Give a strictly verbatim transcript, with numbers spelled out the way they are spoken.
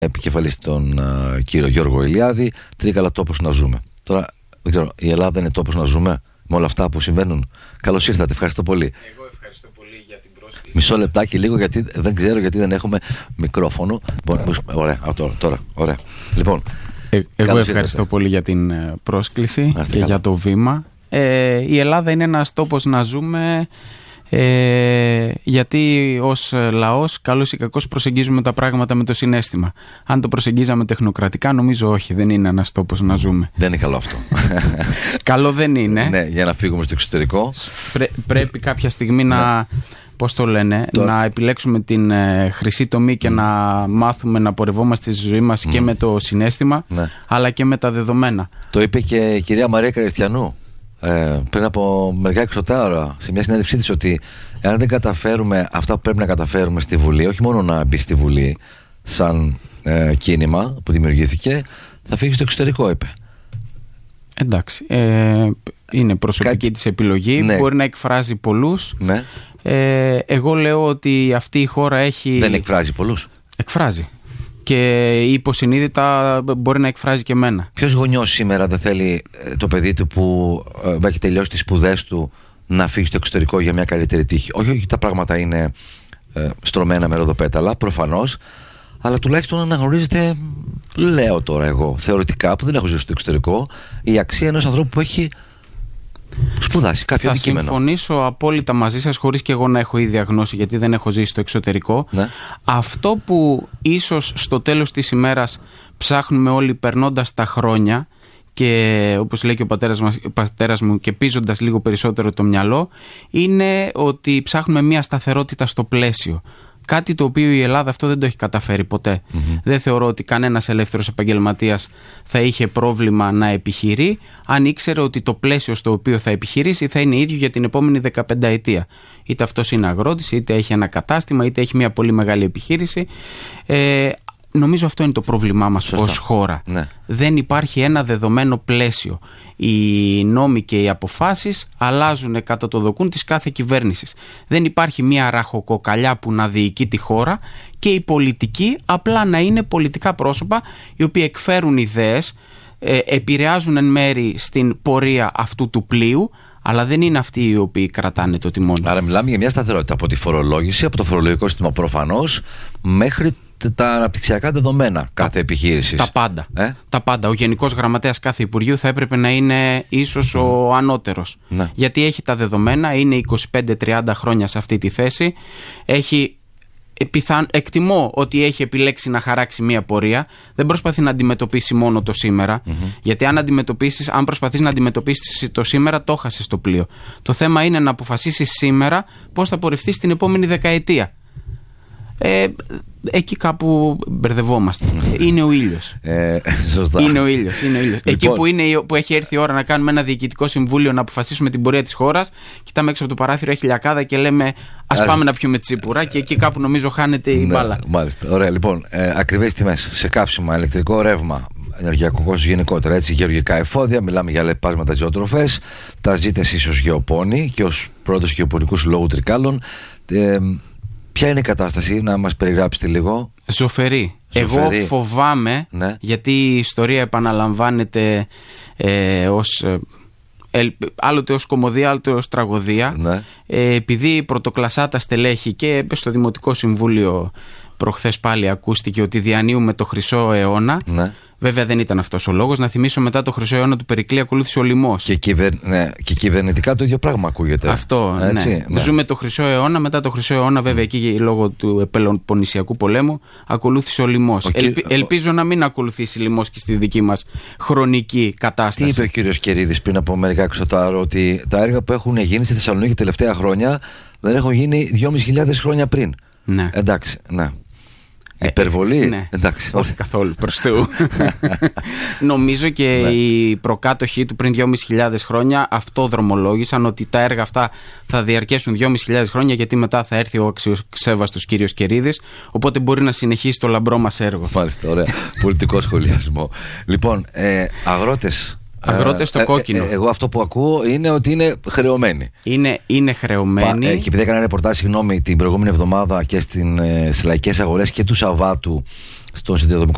επικεφαλής τον uh, κύριο Γιώργο Ηλιάδη. Τρίκαλα, τόπος να ζούμε. Τώρα, δεν ξέρω, η Ελλάδα είναι τόπος να ζούμε με όλα αυτά που συμβαίνουν? Καλώς ήρθατε, ευχαριστώ πολύ. Εγώ ευχαριστώ πολύ για την πρόσκληση. Μισό λεπτάκι λίγο, γιατί δεν ξέρω, γιατί δεν έχουμε μικρόφωνο. Ωραία, τώρα, τώρα, ωραία. Λοιπόν, ε, εγώ ευχαριστώ ήρθατε. πολύ για την πρόσκληση Άστε και καλά. για το βήμα. Ε, η Ελλάδα είναι ένας τόπος να ζούμε. Ε, γιατί ως λαός, καλώς ή κακώς, προσεγγίζουμε τα πράγματα με το συναίσθημα. Αν το προσεγγίζαμε τεχνοκρατικά, νομίζω όχι, δεν είναι ένας τόπος να ζούμε. Δεν είναι καλό αυτό. Καλό δεν είναι. Ναι, για να φύγουμε στο εξωτερικό. Πρέ, πρέπει κάποια στιγμή να, ναι. πώς το λένε, το... να επιλέξουμε την ε, χρυσή τομή και mm. να μάθουμε να πορευόμαστε στη ζωή μας mm. και με το συναίσθημα, ναι. αλλά και με τα δεδομένα. Το είπε και η κυρία Μαρία Καριστιανού. Ε, πριν από μερικά εξωτά ώρα σε μια συνέντευξή της, ότι εάν δεν καταφέρουμε αυτά που πρέπει να καταφέρουμε στη Βουλή, όχι μόνο να μπει στη Βουλή σαν ε, κίνημα που δημιουργήθηκε, θα φύγει στο εξωτερικό, είπε. Εντάξει, ε, είναι προσωπική Κάτι... της επιλογή, ναι. μπορεί να εκφράζει πολλούς. Ναι. ε, Εγώ λέω ότι αυτή η χώρα έχει... Δεν εκφράζει πολλούς. Εκφράζει. Και υποσυνείδητα μπορεί να εκφράζει και εμένα. Ποιος γονιός σήμερα δεν θέλει το παιδί του που ε, έχει τελειώσει τις σπουδές του να φύγει στο εξωτερικό για μια καλύτερη τύχη? Όχι ότι τα πράγματα είναι ε, στρωμένα με ροδοπέταλα, προφανώς, αλλά τουλάχιστον να αναγνωρίζετε, λέω τώρα εγώ, θεωρητικά, που δεν έχω ζήσει στο εξωτερικό, η αξία ενός ανθρώπου που έχει σπουδάσει κάποιο Θα αντικείμενο. Θα συμφωνήσω απόλυτα μαζί σας, χωρίς και εγώ να έχω ίδια γνώση, γιατί δεν έχω ζήσει στο εξωτερικό. Ναι. Αυτό που ίσως στο τέλος της ημέρας ψάχνουμε όλοι, περνώντας τα χρόνια και, όπως λέει και ο πατέρας, μας, ο πατέρας μου, και πίζοντας λίγο περισσότερο το μυαλό, είναι ότι ψάχνουμε μια σταθερότητα στο πλαίσιο. Κάτι το οποίο η Ελλάδα αυτό δεν το έχει καταφέρει ποτέ. Mm-hmm. Δεν θεωρώ ότι κανένας ελεύθερος επαγγελματίας θα είχε πρόβλημα να επιχειρεί αν ήξερε ότι το πλαίσιο στο οποίο θα επιχειρήσει θα είναι ίδιο για την επόμενη δεκαπενταετία. Είτε αυτός είναι αγρότης, είτε έχει ένα κατάστημα, είτε έχει μια πολύ μεγάλη επιχείρηση. Ε, νομίζω αυτό είναι το πρόβλημά μας Σωστά. ως χώρα. Ναι. Δεν υπάρχει ένα δεδομένο πλαίσιο. Οι νόμοι και οι αποφάσεις αλλάζουν κατά το δοκούν της κάθε κυβέρνησης. Δεν υπάρχει μια ραχοκοκαλιά που να διοικεί τη χώρα και οι πολιτικοί απλά να είναι πολιτικά πρόσωπα οι οποίοι εκφέρουν ιδέες, ε, επηρεάζουν εν μέρη στην πορεία αυτού του πλοίου, αλλά δεν είναι αυτοί οι οποίοι κρατάνε το τιμόνι. Άρα μιλάμε για μια σταθερότητα από τη φορολόγηση, από το φορολογικό σύστημα προφανώς, μέχρι τα αναπτυξιακά δεδομένα κάθε επιχείρηση. Τα πάντα. Ε? Τα πάντα. Ο Γενικός Γραμματέας κάθε Υπουργείου θα έπρεπε να είναι ίσως mm. ο ανώτερος. Ναι. Γιατί έχει τα δεδομένα, είναι είκοσι πέντε τριάντα χρόνια σε αυτή τη θέση. Έχει, πιθαν, εκτιμώ ότι έχει επιλέξει να χαράξει μία πορεία. Δεν προσπαθεί να αντιμετωπίσει μόνο το σήμερα. Mm-hmm. Γιατί αν, αντιμετωπίσεις, αν προσπαθείς να αντιμετωπίσεις το σήμερα, το χάσεις το πλοίο. Το θέμα είναι να αποφασίσεις σήμερα πώς θα πορευτείς την επόμενη δεκαετία. Ε, εκεί κάπου μπερδευόμαστε. Είναι ο ήλιος. Ε, σωστά. Είναι ο ήλιος. Είναι ο ήλιος. Λοιπόν. Εκεί που, είναι, που έχει έρθει η ώρα να κάνουμε ένα διοικητικό συμβούλιο να αποφασίσουμε την πορεία της χώρας, κοιτάμε έξω από το παράθυρο, έχει λιακάδα και λέμε ας Άς... πάμε να πιούμε τσίπουρα, και εκεί κάπου νομίζω χάνεται η ναι, μπάλα. Μάλιστα. Ωραία, λοιπόν, ε, ακριβές τιμές σε καύσιμα, ηλεκτρικό ρεύμα, ενεργειακό κόστος γενικότερα, έτσι, γεωργικά εφόδια, μιλάμε για λεπάσματα, ζωοτροφές, τα ζείτε εσείς ως γεωπόνοι και ως πρώτος γεωπονικού συλλόγου Τρικάλων. Ε, Ποια είναι η κατάσταση, να μας περιγράψετε λίγο? Ζωφερή. Εγώ φοβάμαι, ναι. γιατί η ιστορία επαναλαμβάνεται ε, ως, ε, άλλοτε ως κωμωδία, άλλοτε ως τραγωδία. Ναι. Ε, επειδή πρωτοκλασσά τα στελέχη, και στο Δημοτικό Συμβούλιο προχθές πάλι ακούστηκε ότι διανύουμε το χρυσό αιώνα. Ναι. Βέβαια δεν ήταν αυτός ο λόγος. Να θυμίσω, μετά το χρυσό αιώνα του Περικλή ακολούθησε ο λοιμός. Και, κυβερ... ναι, και κυβερνητικά το ίδιο πράγμα ακούγεται. Αυτό, έτσι, ναι. ναι. Ζούμε το χρυσό αιώνα. Μετά το χρυσό αιώνα, βέβαια, εκεί λόγω του Πελοποννησιακού πολέμου ακολούθησε ο λοιμός. Ο Ελπι... ο... Ελπίζω να μην ακολουθήσει λοιμός και στη δική μας χρονική κατάσταση. Τι είπε ο κύριος Κερίδης πριν από μερικά εξωτάρο, ότι τα έργα που έχουν γίνει στη Θεσσαλονίκη τελευταία χρόνια δεν έχουν γίνει δυόμισι χιλιάδες χρόνια πριν. Ναι. Εντάξει, ναι. Υπερβολή. Ναι. Εντάξει, όχι καθόλου, προς Θεού. Νομίζω και ναι. οι προκάτοχοι του πριν δυόμισι χιλιάδες χρόνια αυτό δρομολόγησαν, ότι τα έργα αυτά θα διαρκέσουν δυόμισι χιλιάδες χρόνια, γιατί μετά θα έρθει ο αξιοσέβαστος κύριος Κερίδης, οπότε μπορεί να συνεχίσει το λαμπρό μας έργο. Μάλιστα, ωραία. Πολιτικό σχολιασμό. Λοιπόν, ε, αγρότες. Αγρότες στο ε, κόκκινο. Ε, ε, εγώ αυτό που ακούω είναι ότι είναι χρεωμένοι. Είναι, είναι χρεωμένοι. Πα, ε, και επειδή έκανα ρεπορτάζ, συγγνώμη, την προηγούμενη εβδομάδα και στην, ε, στις λαϊκές αγορές και του Σαββάτου στον σιδηροδρομικό